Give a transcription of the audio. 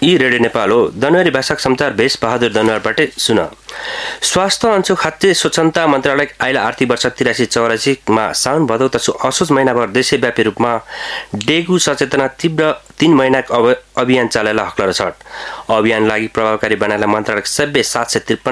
यी रेडियो नेपाल हो। जनवरी भाषाक समाचार भेष बहादुर दनुवारबाटै सुन। स्वास्थ्य अंशु खाद्य स्वच्छता मन्त्रालय आइला आर्थिक वर्ष 83-84 साउन भदौ तसु असोज महिनाभर देशव्यापी रूपमा डेगु सचेतना तीव्र 3 महिनाको अभियान चलाएला हक्लर छ। अभियान लागि प्रभावकारी बनाएला मन्त्रालय सबै 753